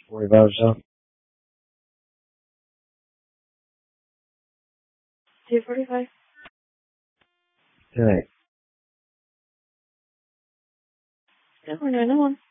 $45 so. 245. Tonight. Yeah, we're doing the one.